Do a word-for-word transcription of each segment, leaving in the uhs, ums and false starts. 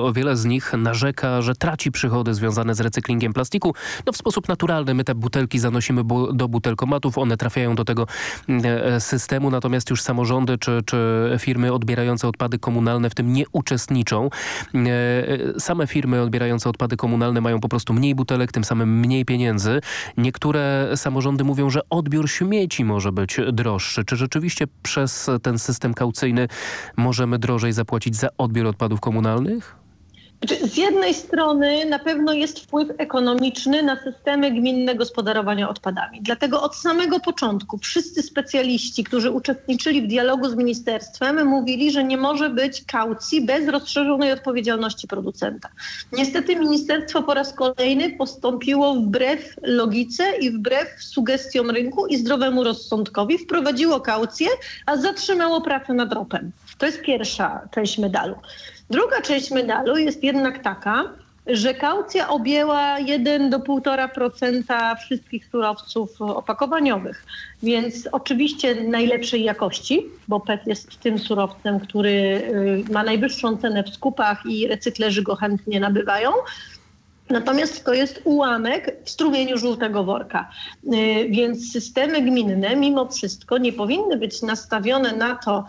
bo wiele z nich narzeka, że traci przychody związane z recyklingiem plastiku. No w sposób naturalny my te butelki zanosimy bu- do butelkomatów, one trafiają do tego e, systemu, natomiast już samorządy czy, czy firmy odbierające odpady komunalne w tym nie uczestniczą. E, same firmy odbierające odpady komunalne mają po prostu mniej butelek, tym samym mniej pieniędzy. Niektóre samorządy mówią, że odbiór śmieci może być droższy. Czy rzeczywiście przez ten system kaucyjny możemy drożej zapłacić za odbiór odpadów komunalnych? Z jednej strony na pewno jest wpływ ekonomiczny na systemy gminne gospodarowania odpadami. Dlatego od samego początku wszyscy specjaliści, którzy uczestniczyli w dialogu z ministerstwem, mówili, że nie może być kaucji bez rozszerzonej odpowiedzialności producenta. Niestety ministerstwo po raz kolejny postąpiło wbrew logice i wbrew sugestiom rynku i zdrowemu rozsądkowi. Wprowadziło kaucję, a zatrzymało pracę nad ropem. To jest pierwsza część medalu. Druga część medalu jest jednak taka, że kaucja objęła jeden do półtora procent wszystkich surowców opakowaniowych. Więc oczywiście najlepszej jakości, bo P E T jest tym surowcem, który ma najwyższą cenę w skupach i recyklerzy go chętnie nabywają. Natomiast to jest ułamek w strumieniu żółtego worka. Więc systemy gminne mimo wszystko nie powinny być nastawione na to,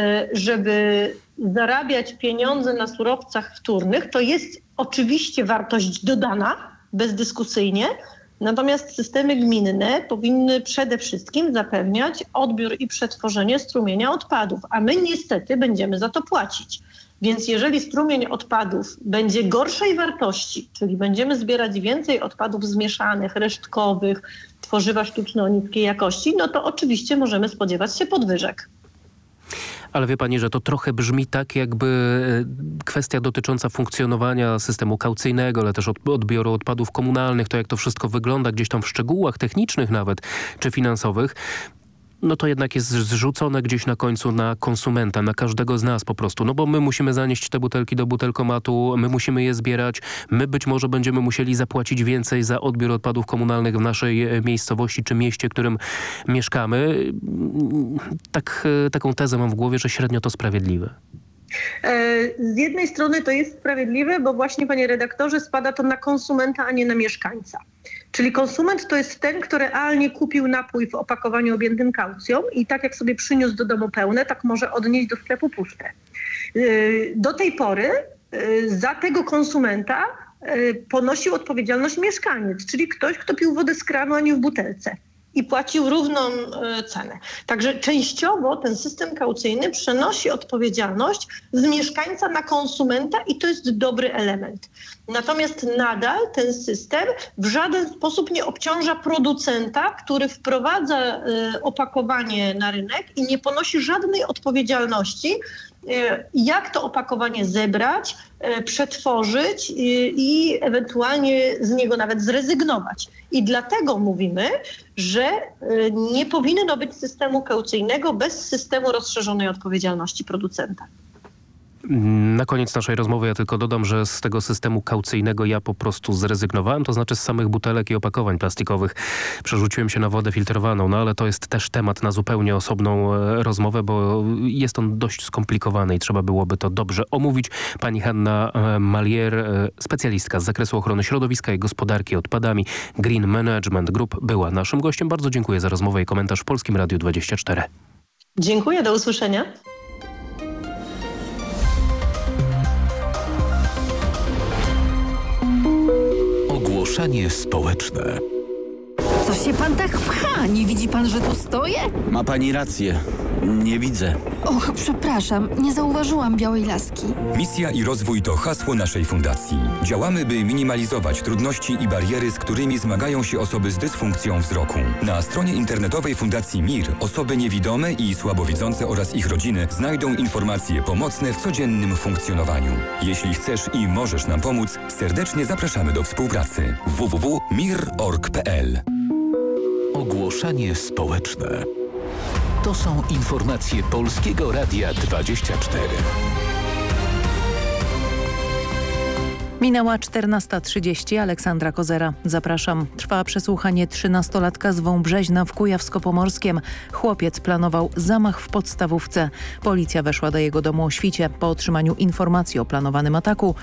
żeby zarabiać pieniądze na surowcach wtórnych. To jest oczywiście wartość dodana, bezdyskusyjnie. Natomiast systemy gminne powinny przede wszystkim zapewniać odbiór i przetworzenie strumienia odpadów, a my niestety będziemy za to płacić. Więc jeżeli strumień odpadów będzie gorszej wartości, czyli będziemy zbierać więcej odpadów zmieszanych, resztkowych, tworzywa sztuczne o niskiej jakości, no to oczywiście możemy spodziewać się podwyżek. Ale wie pani, że to trochę brzmi tak, jakby kwestia dotycząca funkcjonowania systemu kaucyjnego, ale też odbioru odpadów komunalnych, to jak to wszystko wygląda gdzieś tam w szczegółach technicznych nawet, czy finansowych, no to jednak jest zrzucone gdzieś na końcu na konsumenta, na każdego z nas po prostu. No bo my musimy zanieść te butelki do butelkomatu, my musimy je zbierać, my być może będziemy musieli zapłacić więcej za odbiór odpadów komunalnych w naszej miejscowości czy mieście, w którym mieszkamy. Tak, taką tezę mam w głowie, że średnio to sprawiedliwe. Z jednej strony to jest sprawiedliwe, bo właśnie, panie redaktorze, spada to na konsumenta, a nie na mieszkańca. Czyli konsument to jest ten, kto realnie kupił napój w opakowaniu objętym kaucją i tak jak sobie przyniósł do domu pełne, tak może odnieść do sklepu puste. Do tej pory za tego konsumenta ponosił odpowiedzialność mieszkaniec, czyli ktoś, kto pił wodę z kranu, a nie w butelce. I płacił równą y, cenę. Także częściowo ten system kaucyjny przenosi odpowiedzialność z mieszkańca na konsumenta i to jest dobry element. Natomiast nadal ten system w żaden sposób nie obciąża producenta, który wprowadza y, opakowanie na rynek i nie ponosi żadnej odpowiedzialności, jak to opakowanie zebrać, przetworzyć i ewentualnie z niego nawet zrezygnować. I dlatego mówimy, że nie powinno być systemu kaucyjnego bez systemu rozszerzonej odpowiedzialności producenta. Na koniec naszej rozmowy ja tylko dodam, że z tego systemu kaucyjnego ja po prostu zrezygnowałem, to znaczy z samych butelek i opakowań plastikowych. Przerzuciłem się na wodę filtrowaną, no ale to jest też temat na zupełnie osobną e, rozmowę, bo jest on dość skomplikowany i trzeba byłoby to dobrze omówić. Pani Hanna e, Malier, e, specjalistka z zakresu ochrony środowiska i gospodarki odpadami Green Management Group, była naszym gościem. Bardzo dziękuję za rozmowę i komentarz w Polskim Radiu dwadzieścia cztery. Dziękuję, do usłyszenia. Ogłoszenie społeczne. Co się pan tak pcha? Nie widzi pan, że tu stoję? Ma pani rację. Nie widzę. Och, przepraszam, nie zauważyłam białej laski. Misja i rozwój to hasło naszej fundacji. Działamy, by minimalizować trudności i bariery, z którymi zmagają się osoby z dysfunkcją wzroku. Na stronie internetowej Fundacji M I R osoby niewidome i słabowidzące oraz ich rodziny znajdą informacje pomocne w codziennym funkcjonowaniu. Jeśli chcesz i możesz nam pomóc, serdecznie zapraszamy do współpracy. w w w kropka mir kropka org kropka p l. Ogłoszenie społeczne. To są informacje Polskiego Radia dwadzieścia cztery. Minęła czternasta trzydzieści. Aleksandra Kozera. Zapraszam. Trwa przesłuchanie trzynastolatka z Wąbrzeźna w Kujawsko-Pomorskiem. Chłopiec planował zamach w podstawówce. Policja weszła do jego domu o świcie. Po otrzymaniu informacji o planowanym ataku